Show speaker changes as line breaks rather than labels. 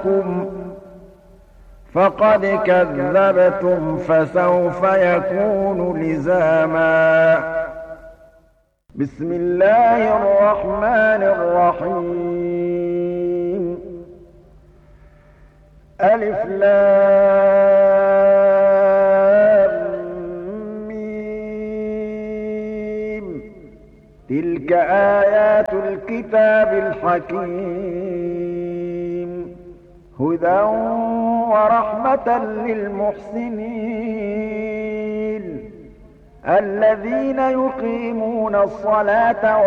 عنكم فقد كذبتم فسوف يكون لزاما. بسم الله الرحمن الرحيم. ألف لام ميم. تلك آيات الكتاب الحكيم هدى ورحمة للمحسنين الذين يقيمون الصلاة